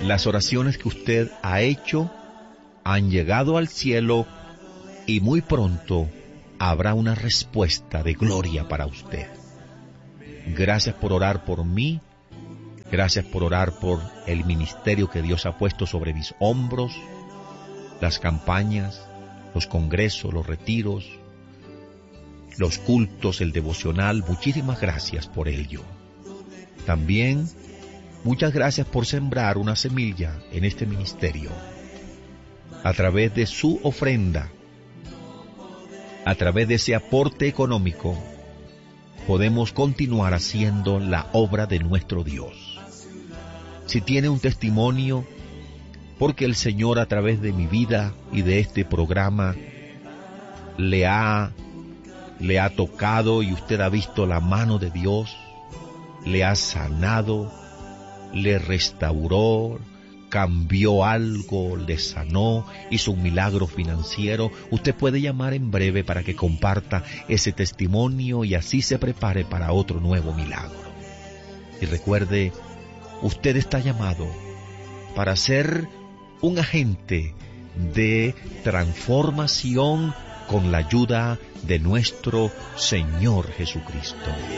Las oraciones que usted ha hecho han llegado al cielo y muy pronto habrá una respuesta de gloria para usted. Gracias por orar por mí. Gracias por orar por el ministerio que Dios ha puesto sobre mis hombros, las campañas, los congresos, los retiros, los cultos, el devocional. Muchísimas gracias por ello. También, muchas gracias por sembrar una semilla en este ministerio. A través de su ofrenda, a través de ese aporte económico, podemos continuar haciendo la obra de nuestro Dios. Si tiene un testimonio, porque el Señor a través de mi vida y de este programa le ha tocado y usted ha visto la mano de Dios, le ha sanado, le restauró, cambió algo, le sanó, hizo un milagro financiero, usted puede llamar en breve para que comparta ese testimonio y así se prepare para otro nuevo milagro. Y recuerde, usted está llamado para ser un agente de transformación con la ayuda de nuestro Señor Jesucristo.